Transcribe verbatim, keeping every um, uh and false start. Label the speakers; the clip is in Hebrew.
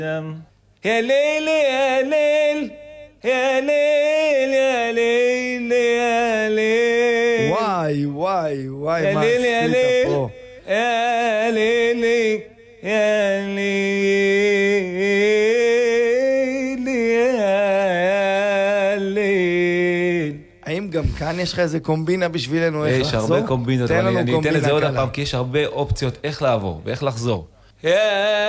Speaker 1: יא ליל, יא ליל, יא ליל, יא ליל, יא ליל.
Speaker 2: וואי, וואי, וואי,
Speaker 1: יא
Speaker 2: מה
Speaker 1: ליל, יא
Speaker 2: עשית
Speaker 1: ליל,
Speaker 2: פה?
Speaker 1: יא ליל, יא ליל, יא ליל.
Speaker 2: האם גם כאן יש לך איזה קומבינה בשבילנו איך
Speaker 1: יש
Speaker 2: לחזור?
Speaker 1: הרבה קומבינות,
Speaker 2: תן
Speaker 1: אבל
Speaker 2: לנו
Speaker 1: אני אתן את זה
Speaker 2: קומבינה
Speaker 1: עוד
Speaker 2: קלה.
Speaker 1: הפעם, כי יש הרבה אופציות איך לעבור ואיך לחזור. יא